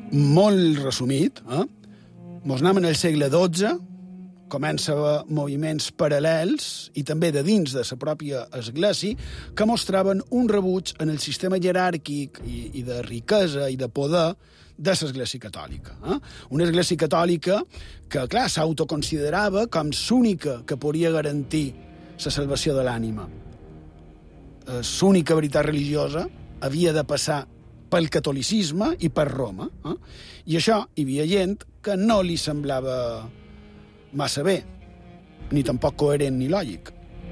molt resumit, mos anem en el segle XII, comença a haver moviments paral·lels i també de dins de la pròpia església que mostraven un rebuig en el sistema jeràrquic i de riquesa i de poder de l'església catòlica. Una església catòlica que, clar, s'autoconsiderava com l'única que podia garantir la salvació de l'ànima. L'única veritat religiosa havia de passar pel catolicisme i per Roma. I això hi havia gent que no li semblava massa bé, ni tampoc coherent ni lògic.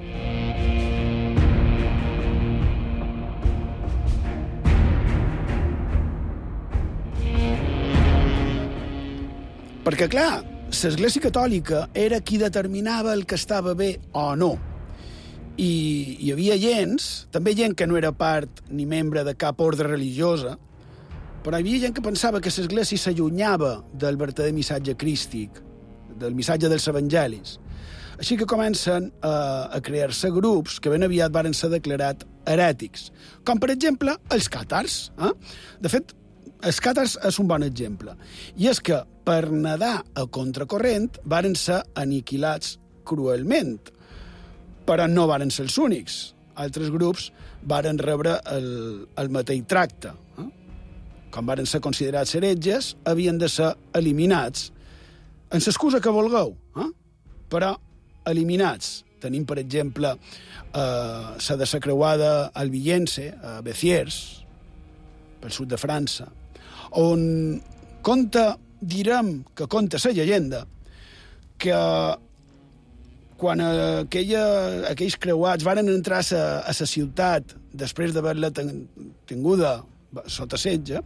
Perquè, clar, l'Església Catòlica era qui determinava el que estava bé o no. I hi havia gens, també gent que no era part ni membre de cap ordre religiosa, però hi havia gent que pensava que l'Església s'allunyava del verdader missatge crístic, del missatge dels evangelis. Així que comencen a crear-se grups que ben aviat varen ser declarats herètics, com per exemple els càtars. De fet, els càtars és un bon exemple. I és que per nedar a contracorrent varen ser aniquilats cruelment, però no varen ser els únics. Altres grups varen rebre el mateix tracte. Com varen ser considerats heretges, havien de ser eliminats en l'excusa que vulgueu, però eliminats. Tenim, per exemple, la de la creuada albigense, a Béziers, pel sud de França, on direm que conta la llegenda que quan aquells creuats varen entrar a la ciutat després d'haver-la tinguda sota setge,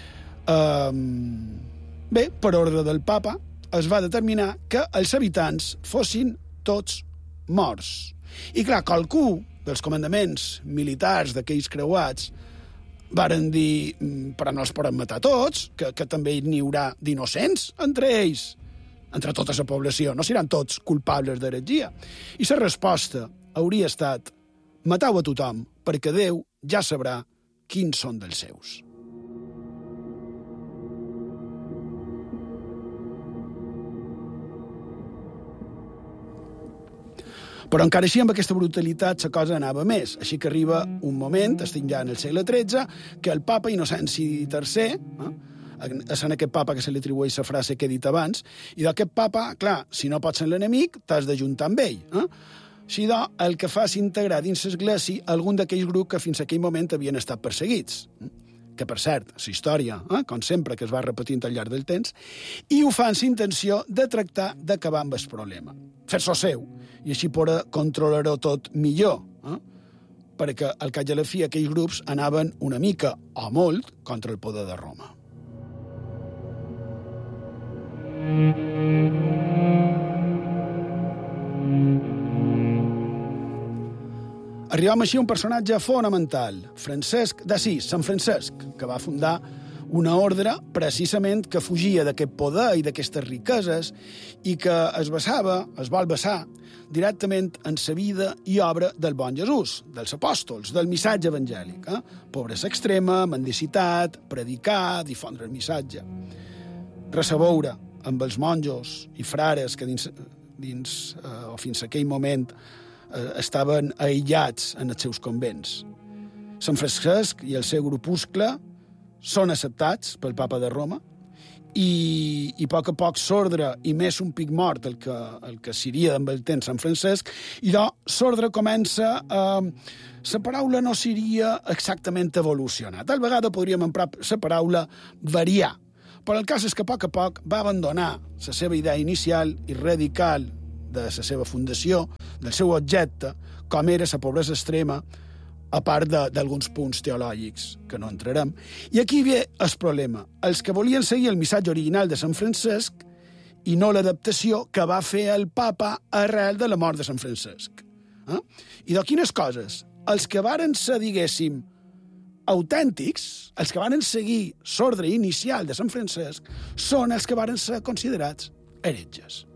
bé, per ordre del papa, es va determinar que els habitants fossin tots morts. I clar, qualcú dels comandaments militars d'aquells creuats varen dir, però no els podem matar tots, que també n'hi haurà d'innocents entre ells, entre tota la població, no seran tots culpables d'heretgia. I la resposta hauria estat: matau a tothom, perquè Déu ja sabrà quins són dels seus. Però encara així, amb aquesta brutalitat, la cosa anava més. Així que arriba un moment, estem ja en el segle XIII, que el papa Innocenci III, és en aquest papa que se li atribueix la frase que he dit abans, i d'aquest papa, clar, si no pots ser l'enemic, t'has d'ajuntar amb ell. Així, el que fa és integrar dins l'església algun d'aquells grups que fins a aquell moment havien estat perseguits. Que, per cert, la història, com sempre, que es va repetint al llarg del temps, i ho fa amb la intenció de tractar d'acabar amb el problema. Fer-s'ho seu, i així poder controlar-ho tot millor, perquè al cap i a la fi aquells grups anaven una mica o molt contra el poder de Roma. Arribam així a un personatge fonamental, Francesc d'Assís, Sant Francesc, que va fundar una ordre precisament que fugia d'aquest poder i d'aquestes riqueses i que es vol basar directament en la vida i obra del bon Jesús, dels apòstols, del missatge evangèlic. Pobresa extrema, mendicitat, predicar, difondre el missatge. Res a veure amb els monjos i frares que o fins a aquell moment estaven aïllats en els seus convents. Sant Francesc i el seu grupuscle són acceptats pel papa de Roma i a poc s'ordre, i més un pic mort el que seria amb el temps Sant Francesc, i l'ordre comença la paraula no seria exactament evolucionar. Tal vegada podríem emprar la paraula variar, però el cas és que a poc va abandonar la seva idea inicial i radical de la seva fundació, del seu objecte, com era la pobresa extrema, a part d'alguns punts teològics que no entrarem. I aquí ve el problema. Els que volien seguir el missatge original de Sant Francesc i no l'adaptació que va fer el papa arrel de la mort de Sant Francesc. I de quines coses? Els que varen ser, diguéssim, autèntics, els que varen seguir l'ordre inicial de Sant Francesc, són els que varen ser considerats heretges.